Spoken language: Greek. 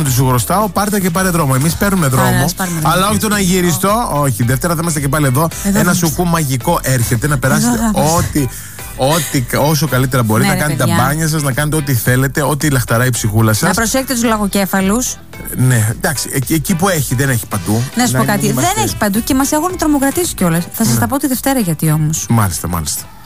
μου του χρωστάω, πάρτε και πάρε δρόμο. Εμείς παίρνουμε δρόμο. Αλλά όχι το να γυριστώ. Όχι, Δευτέρα θα είμαστε και πάλι εδώ. Ένα σουκού μαγικό έρχεται να περάσετε όσο καλύτερα μπορείτε, να κάνετε τα μπάνια σας, να κάνετε ό,τι θέλετε, ό,τι λαχταράει η ψυχούλα σας. Να προσέχετε τους λαγοκέφαλους. Ναι, εντάξει, εκεί που έχει, δεν έχει παντού. Να σου πω κάτι, δεν έχει παντού και μας έχουν τρομοκρατήσει κιόλας. Θα σας τα πω τη Δευτέρα γιατί όμως. Μάλιστα.